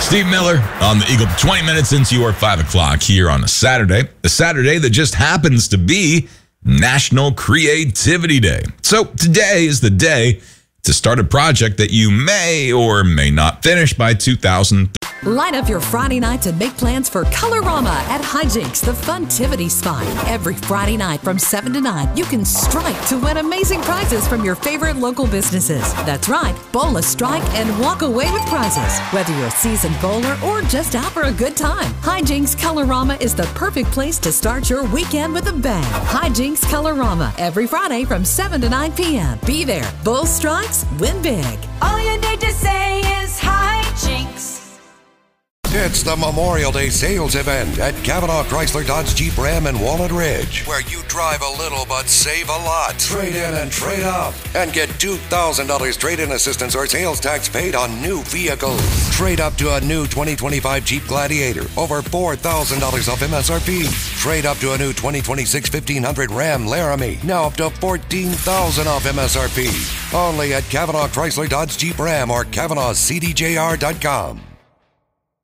Steve Miller on the Eagle, 20 minutes into your 5 o'clock here on a Saturday that just happens to be National Creativity Day. So today is the day to start a project that you may or may not finish by 2030. Line up your Friday nights and make plans for Colorama at Hijinks, the Funtivity Spot. Every Friday night from 7 to 9, you can strike to win amazing prizes from your favorite local businesses. That's right, bowl a strike and walk away with prizes. Whether you're a seasoned bowler or just out for a good time, Hijinks Colorama is the perfect place to start your weekend with a bang. Hijinks Colorama, every Friday from 7 to 9 p.m. Be there, bowl strikes, win big. All you need to say is Hijinks. It's the Memorial Day sales event at Cavanaugh Chrysler Dodge Jeep Ram in Walnut Ridge, where you drive a little but save a lot. Trade in and trade up and get $2,000 trade-in assistance or sales tax paid on new vehicles. Trade up to a new 2025 Jeep Gladiator, over $4,000 off MSRP. Trade up to a new 2026 1500 Ram Laramie, now up to $14,000 off MSRP. Only at Cavanaugh Chrysler Dodge Jeep Ram or CavanaughCDJR.com.